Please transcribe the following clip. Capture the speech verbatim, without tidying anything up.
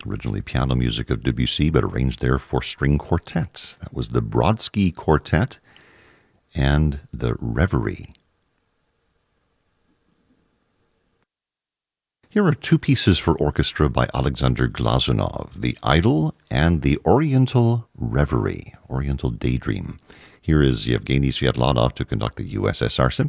Originally piano music of Debussy, but arranged there for string quartets. That was the Brodsky Quartet and the Reverie. Here are two pieces for orchestra by Alexander Glazunov, the Idyll and the Oriental Reverie, Oriental Daydream. Here is Yevgeny Sviatlanov to conduct the U S S R Symphony.